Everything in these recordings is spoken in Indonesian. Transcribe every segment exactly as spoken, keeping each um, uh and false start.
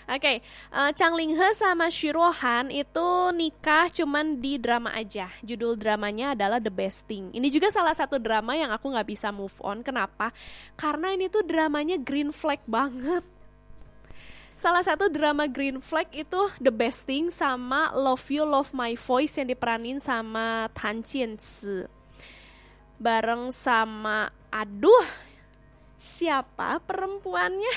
Oke, eh, Chang Ling-he sama Shirohan itu nikah cuman di drama aja. Judul dramanya adalah The Best Thing. Ini juga salah satu drama yang aku nggak bisa move on. Kenapa? Karena ini tuh dramanya green flag banget. Salah satu drama green flag itu The Best Thing sama Love You Love My Voice yang diperanin sama Tan Jian-si. Bareng sama, aduh, siapa perempuannya?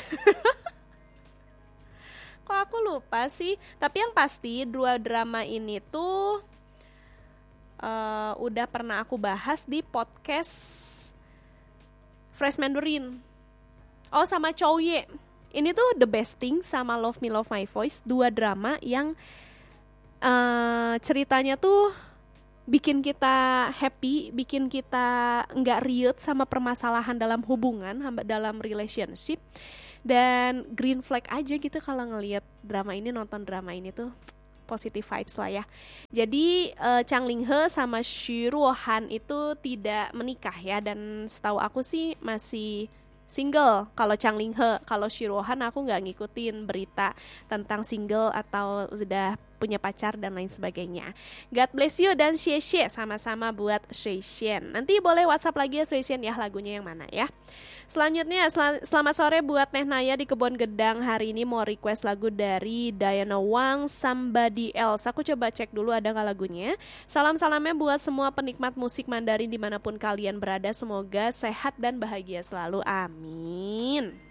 Kok aku lupa sih. Tapi yang pasti dua drama ini tuh uh, udah pernah aku bahas di podcast Fresh Mandarin. Oh, sama Chow Ye. Ini tuh The Best Thing sama Love Me Love My Voice, dua drama yang uh, ceritanya tuh bikin kita happy, bikin kita nggak riut sama permasalahan dalam hubungan, dalam relationship. Dan green flag aja gitu kalau ngelihat drama ini, nonton drama ini tuh positive vibes lah ya. Jadi uh, Chang Ling-he sama Shirohan itu tidak menikah ya, dan setahu aku sih masih single kalau Chang Ling-he. Kalau Shirohan aku nggak ngikutin berita tentang single atau sudah punya pacar dan lain sebagainya. God bless you dan xie xie sama-sama buat Shui Xian. Nanti boleh WhatsApp lagi ya Shui Xian ya, lagunya yang mana ya. Selanjutnya sel- selamat sore buat Teh Naya di Kebon Gedang. Hari ini mau request lagu dari Diana Wang, Somebody Else. Aku coba cek dulu ada nggak lagunya. Salam-salamnya buat semua penikmat musik Mandarin dimanapun kalian berada. Semoga sehat dan bahagia selalu. Amin.